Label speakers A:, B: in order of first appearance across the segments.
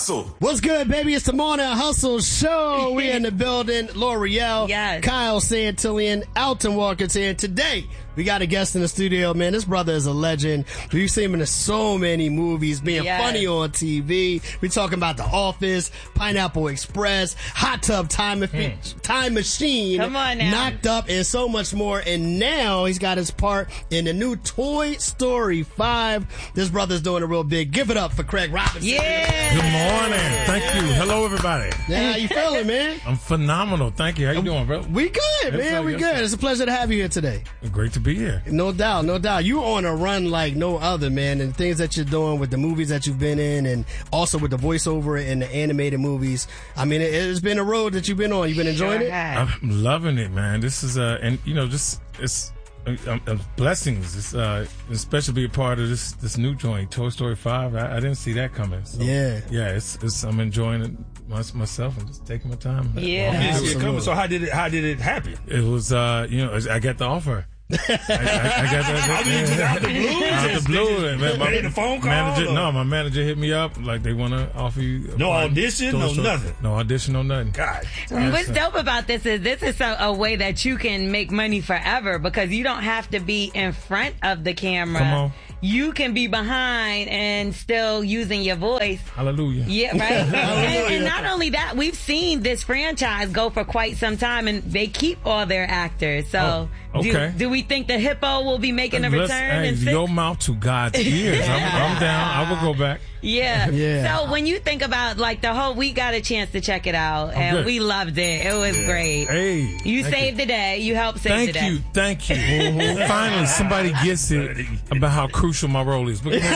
A: Hustle.
B: What's good, baby? It's the Morning Hustle Show. We in the building. L'Oreal,
C: yes.
B: Kyle Santillian, Alton Walker's here. Today, we got a guest in the studio, man. This brother is a legend. We've seen him in so many movies, being funny on TV. We talking about The Office, Pineapple Express, Hot Tub Time Machine,
C: Come on now.
B: Knocked Up, and so much more. And now he's got his part in the new Toy Story 5. This brother's doing a real big. Give it up for Craig Robinson.
C: Yeah.
D: Good morning. Thank you. Hello, everybody.
B: Yeah, how you feeling, man?
D: I'm phenomenal. Thank you. How you doing, bro?
B: We good, man. We good. It's a pleasure to have you here today.
D: Great to be here.
B: No doubt, no doubt. You on a run like no other, man, and things that you're doing with the movies that you've been in and also with the voiceover and the animated movies. I mean, it's been a road that you've been on. You've been enjoying it?
D: I'm loving it, man. This is, and you know, just, it's blessings. It's especially be a part of this new joint, Toy Story 5. I didn't see that coming. So,
B: Yeah.
D: it's I'm enjoying it myself. I'm just taking my time.
C: Yeah.
E: You didn't see it coming. So how did it happen?
D: It was, I got the offer. I got that.
E: Out the blue?
D: Out the blue. Man,
E: They had a phone call?
D: My manager hit me up like they want to offer you.
E: No audition, no nothing.
D: No audition, no nothing.
E: God.
C: What's dope about this is a way that you can make money forever because you don't have to be in front of the camera.
D: Come on.
C: You can be behind and still using your voice.
D: Hallelujah.
C: Yeah, right. and not only that, we've seen this franchise go for quite some time, and they keep all their actors. So,
D: okay.
C: do we think the hippo will be making a return?
D: Hey, your mouth to God's ears. I'm down. I will go back.
C: Yeah.
B: Yeah.
C: So when you think about like the whole, we got a chance to check it out, and
D: good.
C: we loved it. It was great.
D: Hey,
C: You saved the day. You helped save the day.
D: Thank you. Finally, somebody gets it about how crucial my role is.
C: But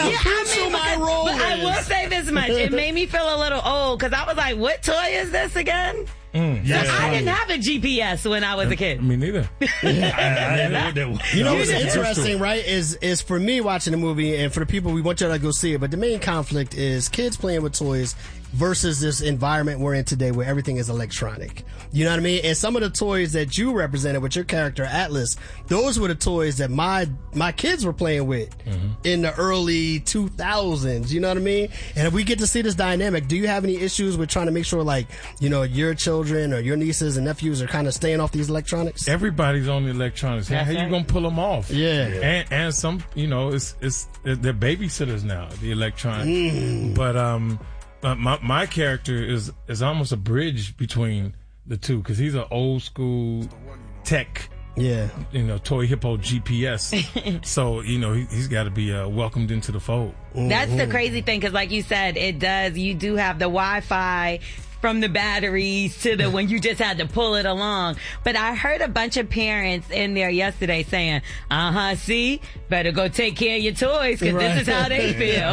C: I will say this much. It made me feel a little old because I was like, what toy is this again? I didn't have a GPS when I was a kid.
D: Me neither.
E: I know what that was.
B: You know what's interesting, right, is for me watching the movie and for the people, we want y'all to go see it, but the main conflict is kids playing with toys versus this environment we're in today where everything is electronic. You know what I mean? And some of the toys that you represented with your character Atlas, those were the toys that my kids were playing with in the early 2000s. You know what I mean? And if we get to see this dynamic, do you have any issues with trying to make sure, like, you know, your children or your nieces and nephews are kind of staying off these electronics?
D: Everybody's on the electronics. How you gonna pull them off?
B: Yeah.
D: And some, you know, they're babysitters now, the electronics. But my character is almost a bridge between the two because he's an old school tech. Yeah, you know, toy hippo GPS. So, you know, he's got to be welcomed into the fold.
C: That's the crazy thing because, like you said, you do have the Wi-Fi from the batteries to the when you just had to pull it along. But I heard a bunch of parents in there yesterday saying, see, better go take care of your toys because this is how they feel.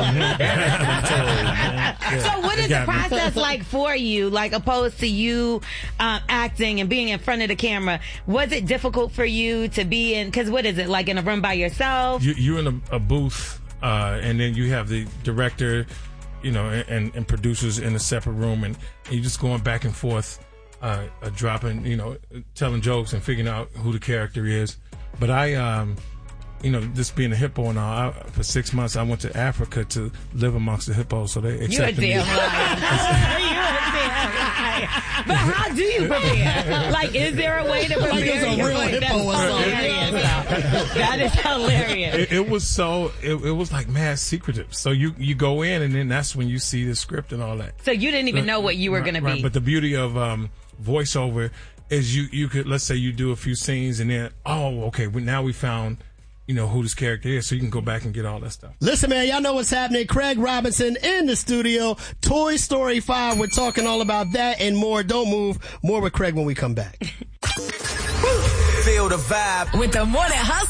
C: So what is the process like for you, like opposed to you acting and being in front of the camera? Was it difficult for you to be in, because what is it, like in a room by yourself?
D: You're in a booth and then you have the director, you know, and producers in a separate room, and you're just going back and forth, dropping, you know, telling jokes and figuring out who the character is. But I, you know, this being a hippo and all, for 6 months I went to Africa to live amongst the hippos, so they accepted me.
C: You a damn liar. You a damn liar. But how do you prepare? Like, is there a way to prepare?
B: Like it's a real hippo or something.
C: That is hilarious.
D: It was like mad secretive. So you go in and then that's when you see the script and all that.
C: So you didn't even know what you were going to be.
D: But the beauty of voiceover is you could, let's say you do a few scenes and then, now we found, you know, who this character is, so you can go back and get all that stuff.
B: Listen, man, y'all know what's happening. Craig Robinson in the studio. Toy Story 5. We're talking all about that and more. Don't move. More with Craig when we come back.
A: Feel the vibe
F: with the Morning Hustle.